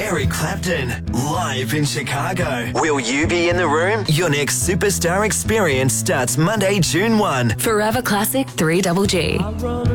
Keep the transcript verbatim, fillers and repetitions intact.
Eric Clapton, live in Chicago. Will you be in the room? Your next superstar experience starts Monday, June first. Forever Classic three G G.